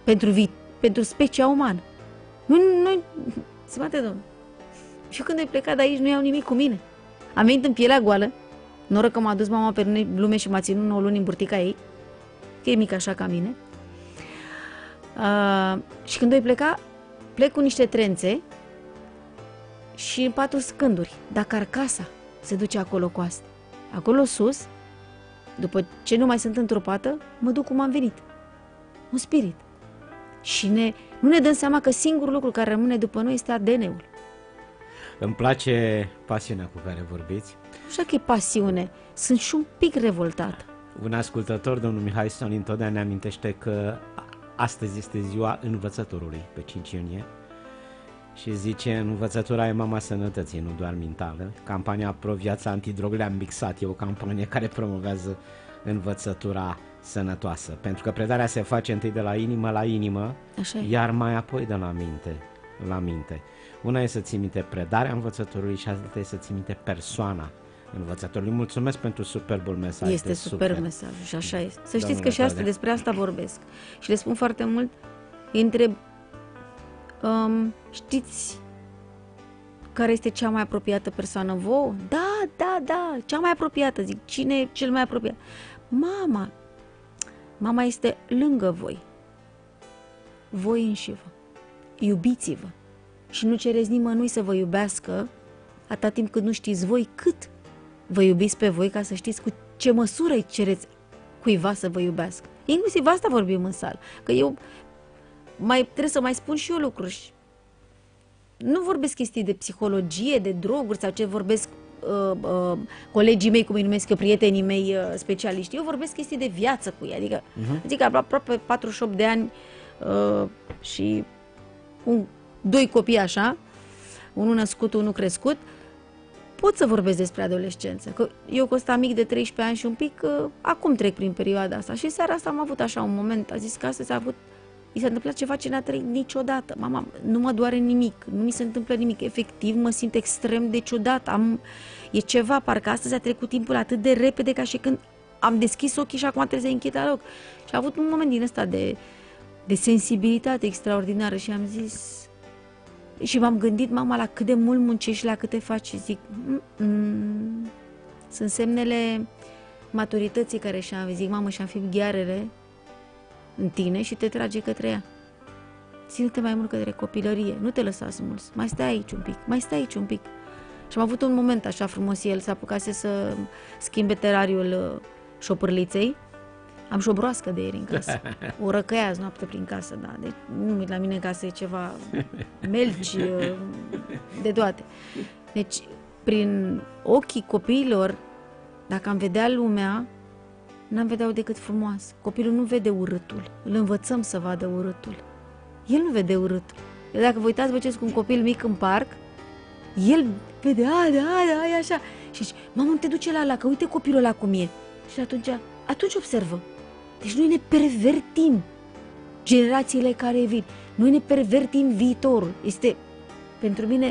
pentru specia umană. Nu, stimate domnule, și când ai plecat de aici nu iau nimic cu mine. Am venit în pielea goală, noroc că m-a dus mama pe lume și m-a ținut 9 luni în burtica ei, că e mică așa ca mine. Și când ai pleca, plec cu niște trențe și în 4 scânduri, dar carcasa se duce acolo cu asta. Acolo sus, după ce nu mai sunt într-o mă duc cum am venit. Un spirit. Și nu ne dăm seama că singurul lucru care rămâne după noi este ADN-ul. Îmi place pasiunea cu care vorbiți. Așa că e pasiune. Sunt și un pic revoltată. Un ascultător, domnul Mihai Ston, întotdeauna ne amintește că astăzi este ziua învățătorului, pe 5 iunie. Și zice, învățătura e mama sănătății, nu doar mentală. Campania Pro-Viața Antidrog le-am mixat, e o campanie care promovează învățătura sănătoasă. Pentru că predarea se face întâi de la inimă la inimă, iar mai apoi de la minte la minte. Una e să ții minte predarea învățătorului și alta e să ții minte persoana învățătorului. Mulțumesc pentru superbul mesaj. Este super mesaj și așa este. Să știți că și asta, despre asta vorbesc. Și le spun foarte mult, îi întreb, știți care este cea mai apropiată persoană vouă? Da, cea mai apropiată. Zic, cine e cel mai apropiat? Mama. Mama este lângă voi. Voi înși vă. Iubiți-vă. Și nu cereți nimănui să vă iubească atâta timp cât nu știți voi cât vă iubiți pe voi, ca să știți cu ce măsură îi cereți cuiva să vă iubească. Inclusiv asta vorbim în sală. Că eu trebuie să mai spun și eu lucruri. Nu vorbesc chestii de psihologie, de droguri sau ce vorbesc colegii mei, cum îi numesc eu, prietenii mei specialiști. Eu vorbesc chestii de viață cu ei. Adică aproape 48 de ani și 2 copii așa, unul născut, unul crescut, pot să vorbesc despre adolescență. Că eu cu ăsta mic de 13 ani și un pic, acum trec prin perioada asta. Și seara asta am avut așa un moment, a zis că astăzi i s-a întâmplat ceva ce n-a trăit niciodată. Mama, nu mă doare nimic, nu mi se întâmplă nimic. Efectiv, mă simt extrem de ciudat. E ceva, parcă astăzi a trecut timpul atât de repede ca și când am deschis ochii și acum trebuie să închid la loc. Și a avut un moment din ăsta de sensibilitate extraordinară și am zis... Și m-am gândit, mama, la cât de mult muncești și la câte faci și zic, sunt semnele maturității care și-am, zic, mamă, și-am fi ghearele în tine și te trage către ea. Ține-te mai mult către copilărie, nu te lăsa smuls, mai stai aici un pic. Și am avut un moment așa frumos, el s-a apucase să schimbe terariul șopârliței. Am și o broască de ieri în casă. O răcăia azi noapte prin casă, da. Deci nu, la mine în casă e ceva melci, de toate. Deci, prin ochii copiilor, dacă am vedea lumea, n-am vedea decât frumoasă. Copilul nu vede urâtul. Îl învățăm să vadă urâtul. El nu vede urâtul. Dacă vă uitați, vă ceți cu un copil mic în parc, el vede, e așa. Și zice, mamă, nu te duce la ala, că uite copilul ăla cum e. Și atunci observă. Deci noi ne pervertim generațiile care vin. Noi ne pervertim viitorul. Este, pentru mine,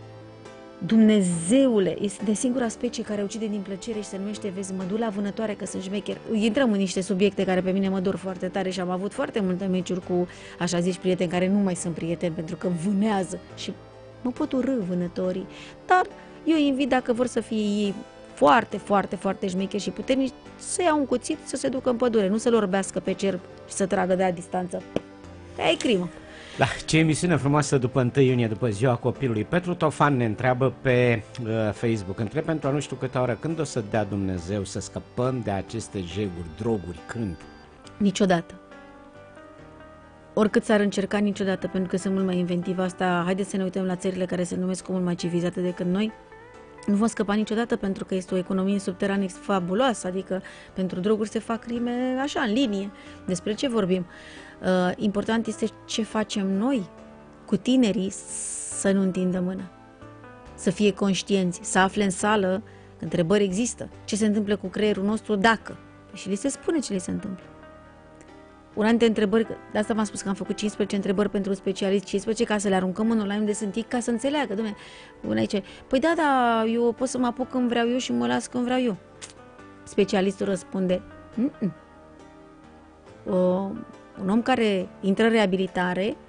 Dumnezeule, este de singura specie care ucide din plăcere și se numește, vezi, mădula vânătoare, că sunt șmecher. Intrăm în niște subiecte care pe mine mă dor foarte tare și am avut foarte multe meciuri cu, așa zici, prieteni care nu mai sunt prieteni pentru că vânează și mă pot urâ vânătorii. Dar eu îi invit, dacă vor să fie ei foarte, foarte, foarte șmecheri și puternici, să ia un cuțit, să se ducă în pădure, nu să-l orbească pe cer și să tragă de la distanță. Aia e crimă. Da, ce emisiune frumoasă după 1 iunie, după Ziua Copilului. Petru Tofan ne întreabă pe Facebook, întreb pentru a nu știu câte oră, când o să dea Dumnezeu să scăpăm de aceste jeguri, droguri, când? Niciodată. Oricât s-ar încerca, niciodată, pentru că sunt mult mai inventiv. Asta, haideți să ne uităm la țările care se numesc mult mai civilizate decât noi. Nu vom scăpa niciodată pentru că este o economie subterană fabuloasă, adică pentru droguri se fac crime așa, în linie. Despre ce vorbim? Important este ce facem noi cu tinerii, să nu întindă mâna, să fie conștienți, să afle în sală că întrebări există. Ce se întâmplă cu creierul nostru dacă? Și li se spune ce li se întâmplă. Una dintre întrebări, de asta v-am spus că am făcut 15 întrebări pentru un specialist, 15 ca să le aruncăm în online unde sunt ei, ca să înțeleagă. Dom'le, una zice, păi da, eu pot să mă apuc când vreau eu și mă las când vreau eu. Specialistul răspunde, Un om care intră în reabilitare